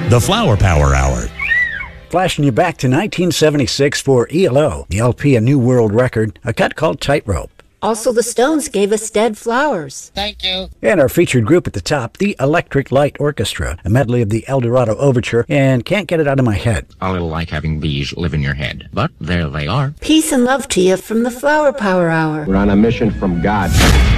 The Flower Power Hour. Flashing you back to 1976 for ELO, the LP A New World Record, a cut called Tightrope. Also, the Stones gave us Dead Flowers. Thank you. And our featured group at the top, the Electric Light Orchestra, a medley of the El Dorado Overture, and Can't Get It Out of My Head. A little like having bees live in your head, but there they are. Peace and love to you from the Flower Power Hour. We're on a mission from God.